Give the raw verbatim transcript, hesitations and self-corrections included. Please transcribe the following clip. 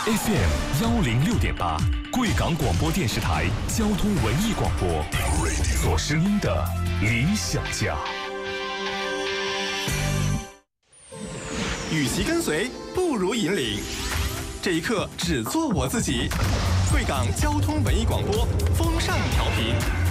F M 幺零六点八，贵港广播电视台交通文艺广播，做声音的理想家。 与其跟随，不如引领。这一刻，只做我自己。贵港交通文艺广播，风尚调频。